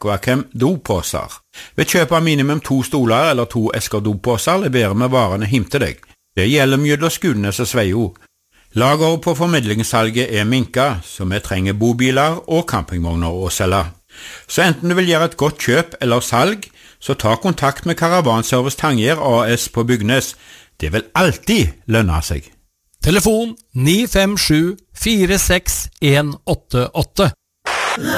Aquachem dopåser. Ved kjøp av minimum 2 stoler eller 2 esker dopåser leverer vi varene hjem til deg. Det gjelder mellom Skudenes og Sveio. Lager på formidlingssalget minka, så vi trenger bobiler og campingvogner å selge. Så enten du vil gjøre et godt kjøp eller salg, så ta kontakt med Karavanservice Tangier AS på Bygnes. Det vil alltid lønne seg. Telefon 957 46188.